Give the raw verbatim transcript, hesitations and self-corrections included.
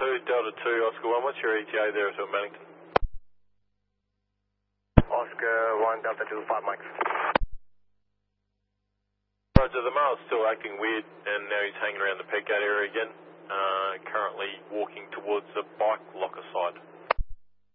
two, Delta two, Oscar one, what's your E T A there at Mannington? Oscar one, Delta two, five mics. Roger, the male's still acting weird and now he's hanging around the peg gate area again. Uh, currently walking towards the bike locker side.